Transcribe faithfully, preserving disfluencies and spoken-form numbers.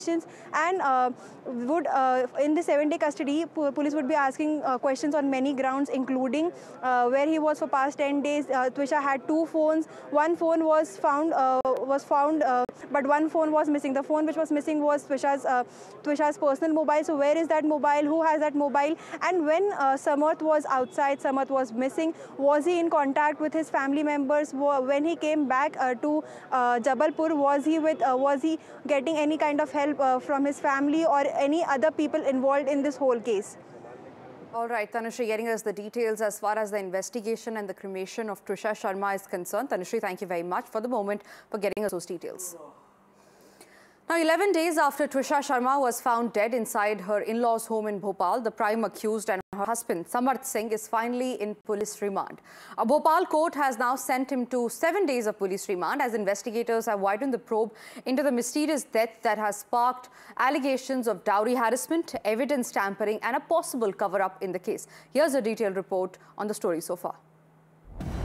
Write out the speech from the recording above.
and uh, would uh, in the seven-day custody, police would be asking uh, questions on many grounds, including uh, where he was for past ten days. Uh, Twisha had two phones. One phone was found, uh, was found, uh, but one phone was missing. The phone which was missing was Twisha's, uh, Twisha's personal mobile. So where is that mobile? Who has that mobile? And when uh, Samarth was outside, Samarth was missing. Was he in contact with his family members? When he came back uh, to uh, Jabalpur, was he with? Uh, was he getting any kind of help uh, from his family or any other people involved in this whole case? All right, Tanushree, getting us the details as far as the investigation and the cremation of Twisha Sharma is concerned. Tanushree, thank you very much for the moment for getting us those details. Now, eleven days after Twisha Sharma was found dead inside her in-laws' home in Bhopal, the prime accused and her husband, Samarth Singh, is finally in police remand. A Bhopal court has now sent him to seven days of police remand as investigators have widened the probe into the mysterious death that has sparked allegations of dowry harassment, evidence tampering, and a possible cover-up in the case. Here's a detailed report on the story so far.